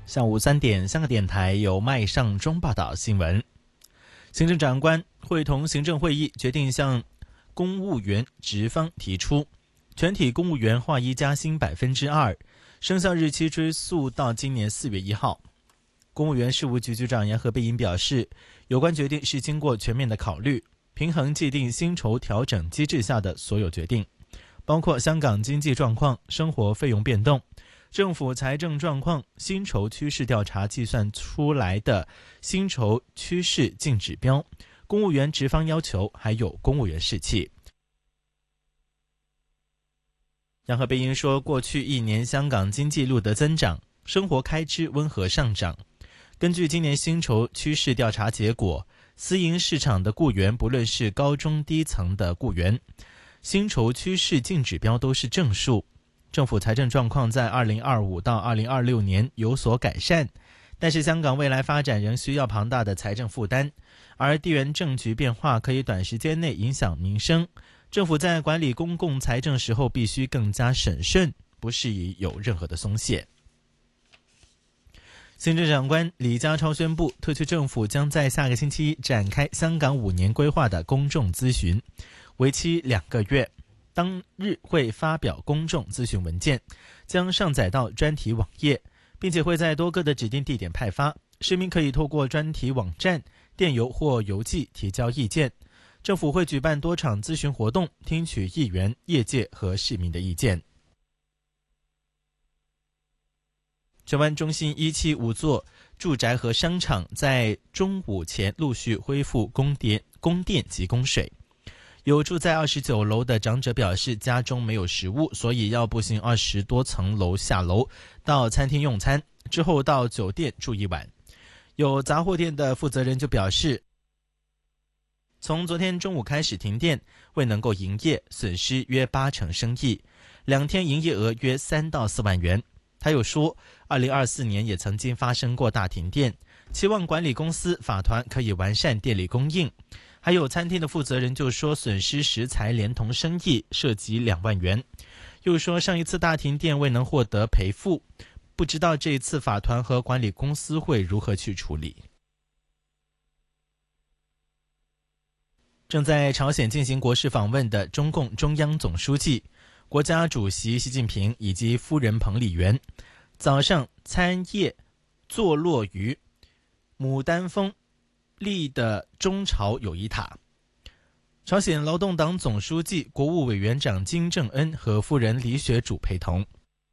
下午3点，香港电台由麦尚中报道新闻。行政长官会同行政会议决定向公务员职方提出全体公务员划一加薪2%，生效日期追溯到今年4月1号。公务员事务局局长杨和贝因表示，有关决定是经过全面的考虑，平衡既定薪酬调整机制下的所有决定，包括香港经济状况、生活费用变动、政府财政状况、薪酬趋势调查计算出来的薪酬趋势净指标、公务员职方要求，还有公务员士气。杨和贝因说，过去1年香港经济录得增长，生活开支温和上涨。根据今年薪酬趋势调查结果，私营市场的雇员，不论是高中低层的雇员，薪酬趋势净指标都是正数。政府财政状况在2025到2026年有所改善，但是香港未来发展仍需要庞大的财政负担，而地缘政局变化可以短时间内影响民生，政府在管理公共财政时候必须更加审慎，不适宜有任何的松懈。行政长官李家超宣布，特区政府将在下个星期一展开香港5年规划的公众咨询，为期2个月。当日会发表公众咨询文件，将上载到专题网页，并且会在多个的指定地点派发，市民可以透过专题网站、电邮或邮寄提交意见。政府会举办多场咨询活动，听取议员、业界和市民的意见。荃湾中心1期5座住宅和商场在中午前陆续恢复供电及供水。有住在29楼的长者表示，家中没有食物，所以要步行20多层楼下楼到餐厅用餐，之后到酒店住1晚。有杂货店的负责人就表示，从昨天中午开始停电，未能够营业，损失约80%生意，2天营业额约3到4万元。他又说，2024年也曾经发生过大停电，期望管理公司法团可以完善电力供应。还有餐厅的负责人就说，损失食材连同生意涉及2万元。又说上一次大停电未能获得赔付，不知道这一次法团和管理公司会如何去处理。正在朝鲜进行国事访问的中共中央总书记、国家主席习近平以及夫人彭丽媛，早上参谒坐落于牡丹峰立的中朝友谊塔。朝鲜劳动党总书记、国务委员长金正恩和夫人李雪主陪同。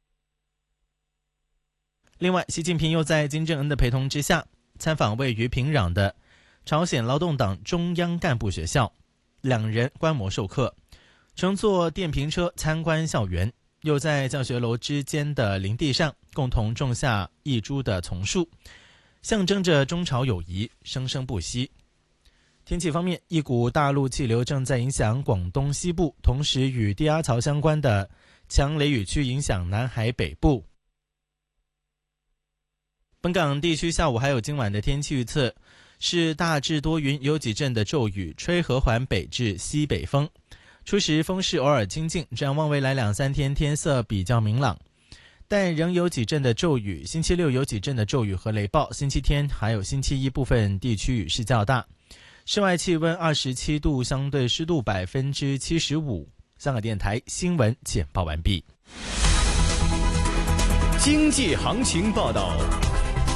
另外，习近平又在金正恩的陪同之下参访位于平壤的朝鲜劳动党中央干部学校，2人观摩授课，乘坐电瓶车参观校园，又在教学楼之间的林地上共同种下1株的丛树，象征着中朝友谊生生不息。天气方面，一股大陆气流正在影响广东西部，同时与低压槽相关的强雷雨区影响南海北部。本港地区下午还有今晚的天气预测是大致多云，有几阵的骤雨，吹和缓北至西北风，初时风势偶尔清劲。展望未来2-3天天色比较明朗，但仍有几阵的骤雨，星期6有几阵的骤雨和雷暴，星期天还有星期一部分地区雨势较大。室外气温27度，相对湿度75%。香港电台新闻简报完毕。 经济行情报道。